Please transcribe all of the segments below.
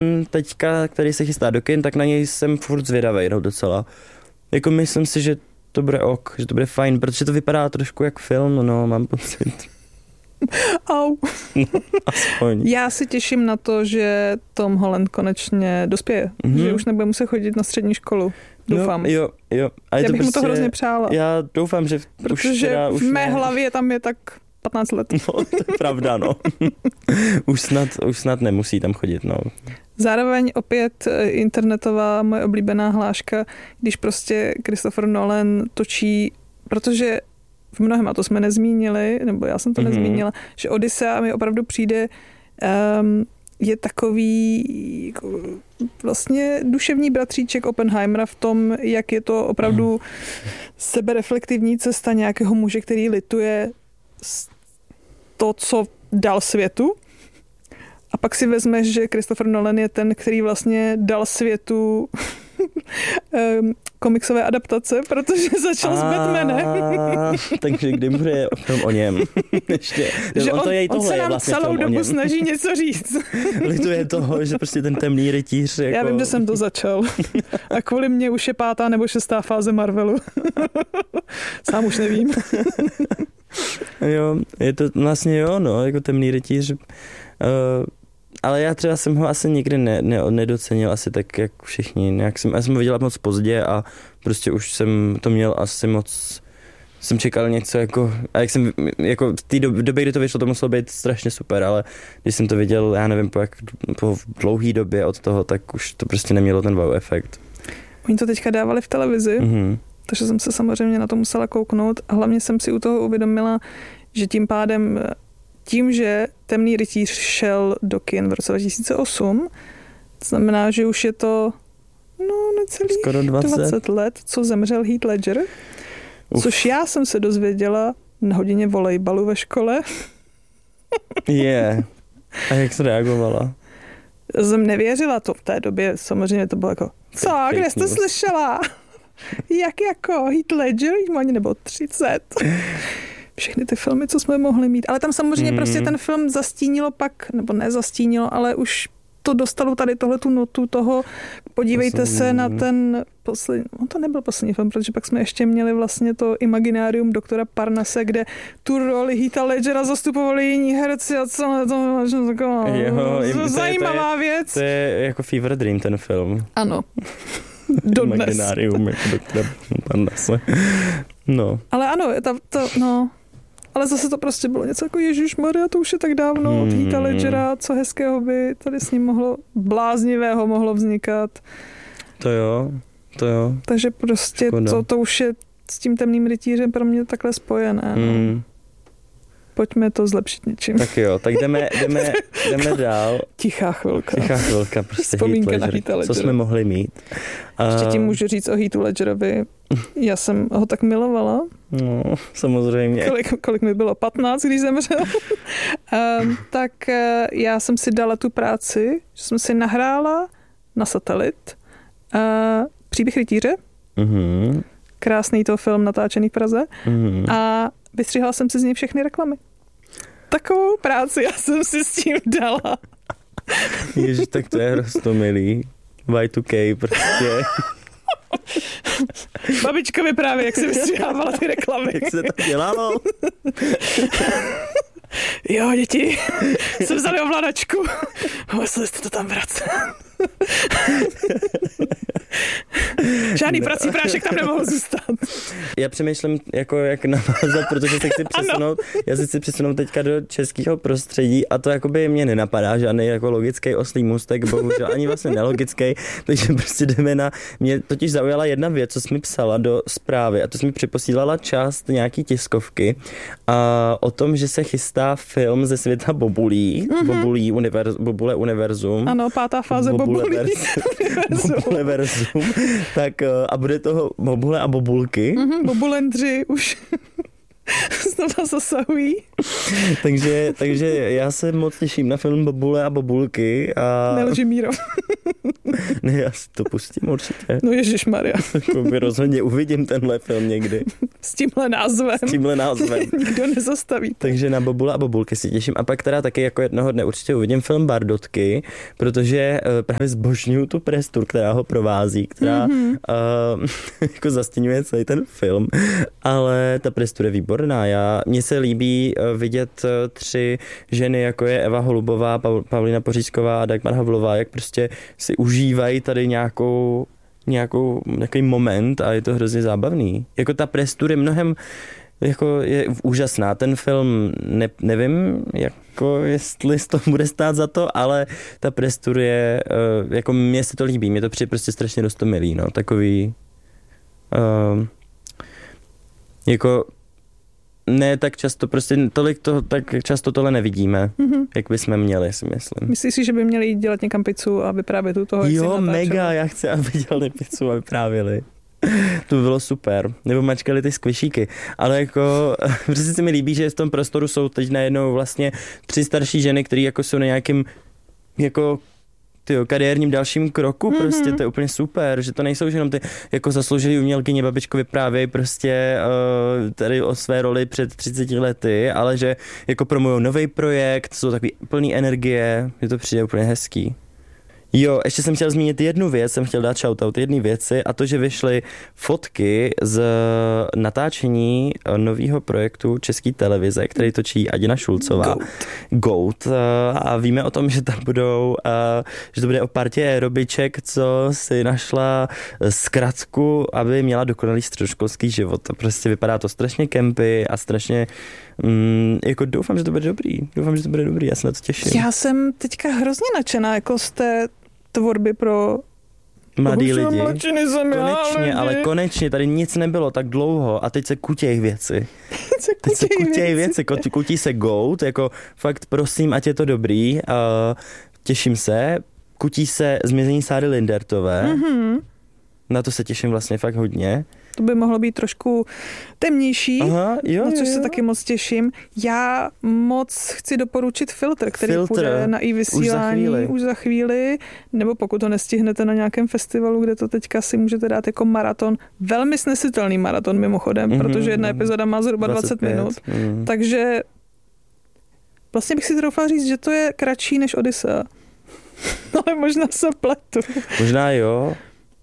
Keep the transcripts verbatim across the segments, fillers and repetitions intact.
teďka, který se chystá do kin, tak na něj jsem furt zvědavej, no docela. Jako myslím si, že to bude ok, že to bude fajn, protože to vypadá trošku jak film, no, mám pocit. Au. No, aspoň. Já se těším na to, že Tom Holland konečně dospěje, mm-hmm. že už nebude muset chodit na střední školu. Doufám. No, jo, jo. A já to bych prostě, mu to hrozně přála. Já doufám, že protože už teda, v už mé ne. hlavě tam je tak patnáct let. No, to je pravda, no. už, snad, už snad nemusí tam chodit, no. Zároveň opět internetová moje oblíbená hláška, když prostě Christopher Nolan točí, protože v mnohem, a to jsme nezmínili, nebo já jsem to mm-hmm. nezmínila, že Odyssea mi opravdu přijde, um, je takový jako, vlastně duševní bratříček Oppenheimera v tom, jak je to opravdu mm. sebereflektivní cesta nějakého muže, který lituje to, co dal světu. A pak si vezmeš, že Christopher Nolan je ten, který vlastně dal světu um, komiksové adaptace, protože začal s Batmanem. Takže kdy bude film o něm? Ještě. Že on, on, to je, on se nám vlastně celou dobu snaží něco říct. Lituje toho, že prostě ten temný rytíř. Jako... Já vím, že jsem to začal. A kvůli mně už je pátá nebo šestá fáze Marvelu. Sám už nevím. Jo, je to vlastně jo, no, jako temný rytíř. Uh, ale já třeba jsem ho asi nikdy ne, ne, nedocenil, asi tak, jak všichni. Nějak jsem, já jsem ho viděla moc pozdě a prostě už jsem to měl asi moc, jsem čekal něco jako, a jak jsem, jako v té době, kdy to vyšlo, to muselo být strašně super, ale když jsem to viděl, já nevím, po, jak, po dlouhý době od toho, tak už to prostě nemělo ten wow efekt. Oni to teďka dávali v televizi, mm-hmm. takže jsem se samozřejmě na to musela kouknout a hlavně jsem si u toho uvědomila, že tím pádem tím, že Temný rytíř šel do kin v roce dva tisíce osm, to znamená, že už je to no necelých skoro dvacet. dvacet let, co zemřel Heath Ledger, Uf. což já jsem se dozvěděla na hodině volejbalu ve škole. Je. Yeah. A jak jsi reagovala? Jsem nevěřila to v té době, samozřejmě to bylo jako, co, fake kde jsi to news. slyšela? Jak jako Heath Ledger, mu ani nebo třicet. Všechny ty filmy, co jsme mohli mít. Ale tam samozřejmě mm. prostě ten film zastínilo pak, nebo nezastínilo, ale už to dostalo tady tohle tu notu toho, podívejte poslední. se na ten poslední, on to nebyl poslední film, protože pak jsme ještě měli vlastně to Imaginárium doktora Parnase, kde tu roli Heatha Ledgera zastupovali jiní herci a co to je taková jo, zajímavá to je, věc. To je jako Fever Dream ten film. Ano. Dodnes. Imaginárium jako doktora Parnase. No. Ale ano, ta, to, no... Ale zase to prostě bylo něco jako Ježišmarja, to už je tak dávno hmm. od Heatha Ledgera, co hezkého by tady s ním mohlo, bláznivého mohlo vznikat. To jo, to jo. Takže prostě to, to už je s tím Temným rytířem pro mě takhle spojené. Hmm. No. Pojďme to zlepšit něčím. Tak jo, tak jdeme, jdeme, jdeme dál. Tichá chvilka. Tichá chvilka, prostě Vzpomínka Heath na Ledger, Heatha Ledgera. Co jsme mohli mít. Ještě tím můžu říct o Heathu Ledgerovi. Já jsem ho tak milovala. No, samozřejmě. Kolik, kolik mi bylo? patnáct, když zemřel. um, tak uh, já jsem si dala tu práci, že jsem si nahrála na satelit uh, Příběh rytíře. Mm-hmm. Krásný to film natáčený v Praze. Mm-hmm. A vystřihla jsem si z něj všechny reklamy. Takovou práci já jsem si s tím dala. Ježiš, tak to je roztomilý. Y dva K prostě. Babička mi právě, jak se vystřihávala ty reklamy. Jak se to dělalo? Jo, děti, jsem vzali ovladačku. Museli jste to tam vracet. Žádný no. prací prášek tam nemohl zůstat. Já přemýšlím, jako jak navázat, protože se chci přesunout, já se chci přesunout teďka do českého prostředí a to jakoby mě nenapadá žádný jako logický oslý můstek, bohužel ani vlastně nelogický, takže prostě jdeme na, mě totiž zaujala jedna věc, co jsi mi psala do zprávy a to jsi mi připosílala část nějaký tiskovky a o tom, že se chystá film ze světa bobulí, mm-hmm. bobulí, univerz, bobule univerzum. Ano, pátá fáze bobulí. Bobule verzum. Tak a bude toho bobule a bobulky. Mm-hmm, bobulendři už znova zasahují. takže, takže já se moc těším na film Bobule a bobulky. A... Nelži, Míro. Ne, já si to pustím určitě. No ježišmarja. Rozhodně uvidím tenhle film někdy. s tímhle názvem. S tímhle názvem. Nikdo nezastaví. Takže na Bobula a Bobulky si těším. A pak teda taky jako jednoho dne určitě uvidím film Bardotky, protože uh, právě zbožňuju tu prestur, která ho provází, která mm-hmm. uh, jako zastěňuje celý ten film. Ale ta prestur je výborná. Já, mně se líbí uh, vidět uh, tři ženy, jako je Eva Holubová, Pav- Pavlína Pořízková a Dagmar Havlová, jak prostě si užívají tady nějakou nějakou, nějaký moment a je to hrozně zábavný. Jako ta prestur je mnohem jako je úžasná. Ten film ne, nevím, jako jestli to bude stát za to, ale ta prestur je, jako mně se to líbí, mě to přijde prostě strašně roztomilý, no, takový uh, jako ne tak často, prostě tolik to, tak často tohle nevidíme, mm-hmm. jak bychom měli, si myslím. Myslíš si, že by měli jít dělat někam pizzu a vyprávět u toho, jak jo, mega, já chci, aby dělali pizzu a vyprávěli. To by bylo super. Nebo mačkali ty skvišíky. Ale jako, prostě se mi líbí, že v tom prostoru jsou teď najednou vlastně tři starší ženy, které jako jsou na nějakým jako tyjo, kariérním dalším kroku, mm-hmm. prostě to je úplně super, že to nejsou jenom ty jako zasloužilý umělkyně, babičko vyprávějí prostě uh, tady o své roli před třiceti lety, ale že jako promujou nový projekt, jsou takový plný energie, že to přijde úplně hezký. Jo, ještě jsem chtěl zmínit jednu věc, jsem chtěl dát shoutout jedné věci a to, že vyšly fotky z natáčení nového projektu České televize, který točí Adina Šulcová. Goat. Goat. A víme o tom, že tam budou, že to bude o partě aerobiček, co si našla zkratku, aby měla dokonalý středoškolský život. A prostě vypadá to strašně kempy a strašně Mm, jako doufám, že to bude dobrý. Doufám, že to bude dobrý, já se na to těším. Já jsem teďka hrozně nadšená jako z té tvorby pro mladý lidi. Jsem konečně, já, ale konečně, tady nic nebylo tak dlouho a teď se kutěj věci. se teď se kutěj věci. věci. Kutí se Goat, jako fakt prosím, ať je to dobrý. Uh, těším se. Kutí se Zmizení Sáry Lindertové. Mm-hmm. Na to se těším vlastně fakt hodně. To by mohlo být trošku temnější, Aha, jo, na což jo. se taky moc těším. Já moc chci doporučit Filtr, který Filtr. půjde na i-vysílání už za, už za chvíli, nebo pokud to nestihnete na nějakém festivalu, kde to teďka si můžete dát jako maraton. Velmi snesitelný maraton mimochodem, mm-hmm, protože jedna epizoda má zhruba dvacet, dvacet minut. Mm. Takže vlastně bych si troufala říct, že to je kratší než Odyssea. Ale možná se pletu. Možná jo.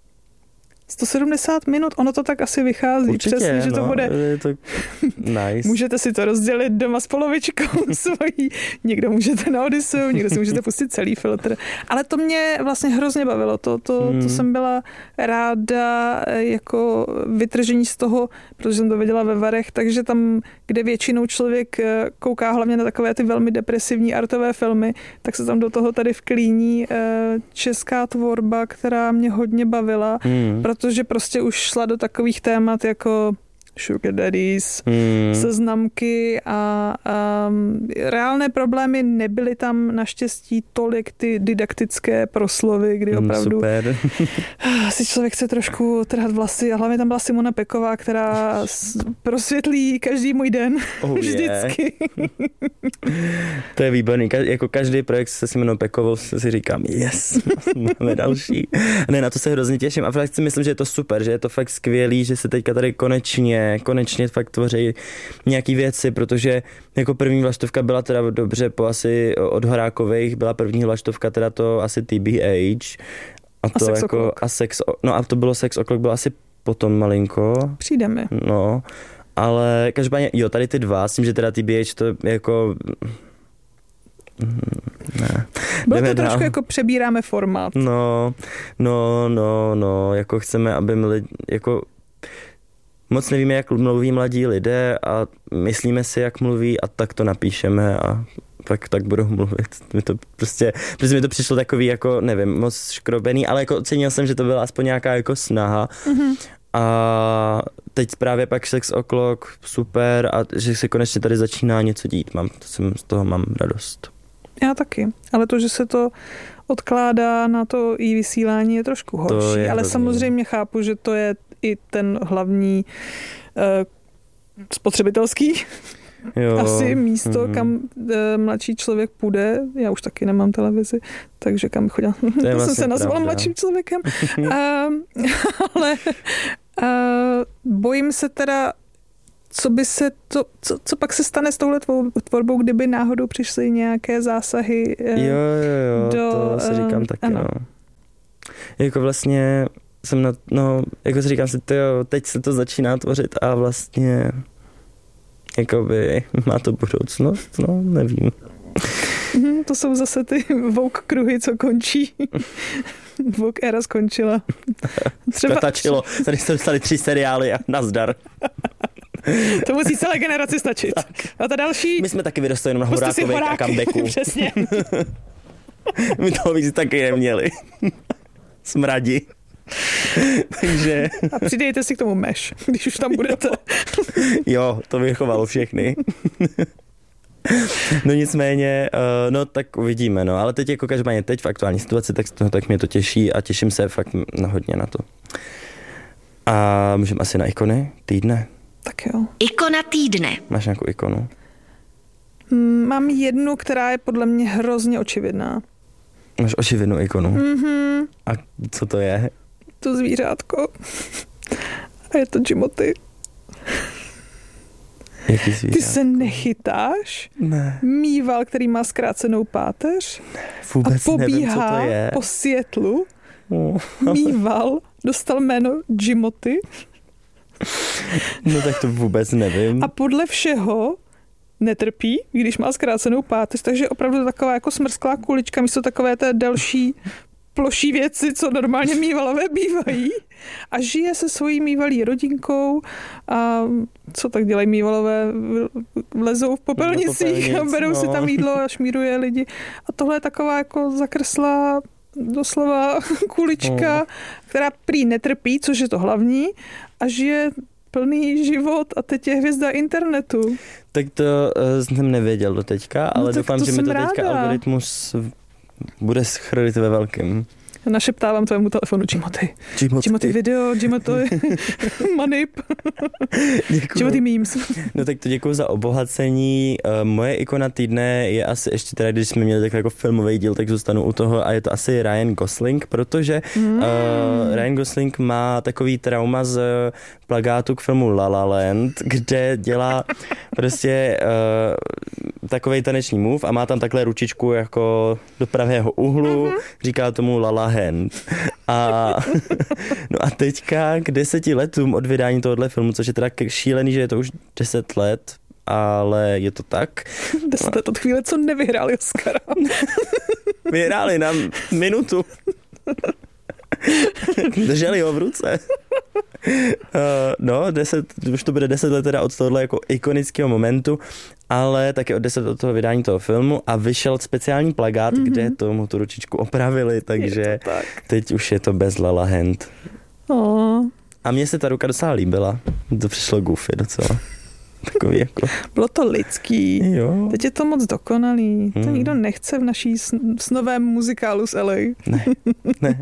sto sedmdesát minut, ono to tak asi vychází. Určitě, přesně, že no, to bude. Je to nice. Můžete si to rozdělit doma s polovičkou svojí. Někdo můžete na Odysseu, někdo si můžete pustit celý Filtr. Ale to mě vlastně hrozně bavilo. To, to, hmm. to jsem byla ráda jako vytržení z toho, protože jsem to viděla ve Varech, takže tam, kde většinou člověk kouká hlavně na takové ty velmi depresivní artové filmy, tak se tam do toho tady vklíní česká tvorba, která mě hodně bavila, hmm. protože prostě už šla do takových témat jako sugar daddies, hmm. seznamky a, a reálné problémy nebyly tam naštěstí tolik ty didaktické proslovy, kdy opravdu Super. si člověk chce trošku trhat vlasy a hlavně tam byla Simona Peková, která prosvětlí každý můj den oh, vždycky. Yeah. To je výborný. Ka- jako každý projekt se Simonou Pekovou si říkám yes, máme další. Ne, na to se hrozně těším a fakt si myslím, že je to super, že je to fakt skvělý, že se teďka tady konečně konečně fakt tvoří nějaký věci, protože jako první vlaštovka byla teda dobře po asi od Horákových, byla první vlaštovka teda to asi T B H a to a sex jako a sex, no a to bylo Sex O'Clock, bylo asi potom malinko. Přijdeme. No, ale každopádně, jo, tady ty dva, s tím, že teda T B H to jako ne. Bylo to trošku jako přebíráme formát. No, no, no, no, jako chceme, aby měli, jako moc nevíme, jak mluví mladí lidé a myslíme si, jak mluví a tak to napíšeme a tak, tak budou mluvit. Mi to prostě, prostě mi to přišlo takový jako, nevím, moc škrobený, ale jako ocenil jsem, že to byla aspoň nějaká jako snaha. Mm-hmm. A teď právě pak Sex O'Clock, super a že se konečně tady začíná něco dít. Mám, to jsem, z toho mám radost. Já taky, ale to, že se to odkládá na to i vysílání je trošku horší, je ale hrozný. Samozřejmě chápu, že to je i ten hlavní uh, spotřebitelský jo. asi místo, mm. kam uh, mladší člověk půjde. Já už taky nemám televizi, takže kam chodila. To, to vlastně jsem se nazvala mladším člověkem. uh, ale uh, bojím se teda, co by se to, co, co pak se stane s touhle tvorbou, kdyby náhodou přišly nějaké zásahy jo, jo, jo, do... to si říkám taky, ano. no. Jako vlastně jsem na, no, jako si říkám si, tyjo, teď se to začíná tvořit a vlastně jakoby má to budoucnost, no, nevím. Mm, to jsou zase ty Vogue kruhy, co končí. Vogue era skončila. Třeba... Stačilo, tady jsme dostali tři seriály a nazdar. To musí celé generaci stačit. Tak. A ta další... My jsme taky vyrostli jenom na Horákově a Comebacku. Přesně. My toho víc taky neměli. Smradi. Takže... A přidejte si k tomu meš, když už tam budete. Jo, to vychovalo všechny. No nicméně, uh, no tak uvidíme, no, ale teď jako každopádně teď v aktuální situaci, tak, no, tak mě to těší a těším se fakt na hodně na to. A můžeme asi na ikony týdne. Tak jo. Ikona týdne. Máš nějakou ikonu? Mám jednu, která je podle mě hrozně očividná. Máš očividnou ikonu? Mhm. A co to je? To zvířátko. A je to Jimoty. Jaký zvířátko? Ty se nechytáš? Ne. Mýval, který má zkrácenou páteř? Ne, vůbec a pobíhá nevím, co to je. Po Seattlu. Oh. Mýval dostal jméno Jimoty. No tak to vůbec nevím. A podle všeho netrpí, když má zkrácenou páteř, takže opravdu taková jako smrsklá kulička, místo takové té delší ploší věci, co normálně mývalové bývají. A žije se svojí mývalí rodinkou a co tak dělají mývalové? Lezou v popelnicích a berou no. si tam jídlo a šmíruje lidi. A tohle je taková jako zakreslá doslova kulička, no. která prý netrpí, což je to hlavní, a žije plný život a teď je hvězda internetu. Tak to uh, jsem nevěděl do teďka, ale no doufám, že mi to teďka ráda. Algoritmus bude schrylit ve velkým. Našeptávám tvému telefonu Jimoty. Jimoty. Jimoty video, Jimoty manip. Jimoty memes. No tak to děkuju za obohacení. Uh, moje ikona týdne je asi ještě teda, když jsme měli tak jako filmový díl, tak zůstanu u toho a je to asi Ryan Gosling, protože mm. uh, Ryan Gosling má takový trauma z plagátu k filmu La La Land, kde dělá prostě uh, takovej taneční move a má tam takhle ručičku jako do pravého úhlu, mm-hmm. říká tomu La La Hand. A, no a teďka k deseti letům od vydání tohohle filmu, což je teda šílený, že je to už deset let, ale je to tak. Deset let od chvíle, co nevyhráli Oscara. Vyhráli na minutu. Drželi ho v ruce. Uh, no, deset, už to bude deset let teda od tohohle jako ikonického momentu, ale taky od deset od toho vydání toho filmu a vyšel speciální plakát, mm-hmm. kde tomu tu ručičku opravili, takže tak. Teď už je to bez La La Hand. Oh. A mně se ta ruka docela líbila. To přišlo goofy docela. Takový jako... Bylo to lidský. Jo. Teď je to moc dokonalý. Hmm. To nikdo nechce v naší snovém muzikálu z L A. Ne, ne.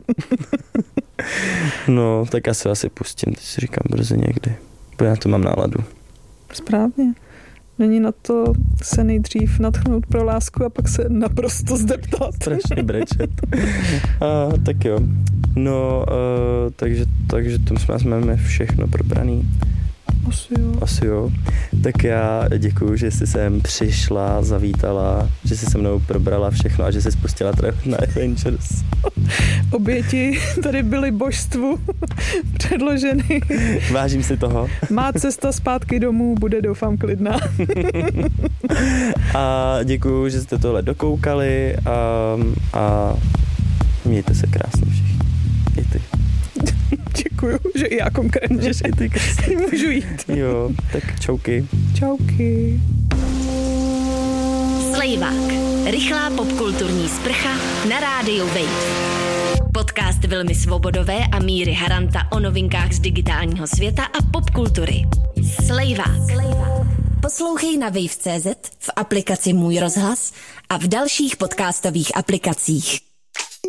No, tak asi asi pustím. Teď si říkám brzy někdy. Protože já to mám náladu. Správně. Není na to se nejdřív natchnout pro lásku a pak se naprosto zdeptat. Strašně brečet. A, tak jo. No, uh, takže, takže to jsme, jsme všechno probraný. Asi jo. Asi jo. Tak já děkuju, že jsi sem přišla, zavítala, že jsi se mnou probrala všechno a že jsi spustila trh na Avengers. Oběti tady byly božstvu předloženy. Vážím si toho. Má cesta zpátky domů bude, doufám, klidná. A děkuju, že jste tohle dokoukali a, a mějte se krásně všichni. I ty. Děkuju, že i já konkrétně. Že i ty krásně. Můžu jít. Jo, tak čauky. Čauky. Slejvák. Rychlá popkulturní sprcha na rádiu Wave. Podcast Vilmy Svobodové a Míry Haranta o novinkách z digitálního světa a popkultury. Slejvák. Poslouchej na wave tečka cé zet, v aplikaci Můj rozhlas a v dalších podcastových aplikacích.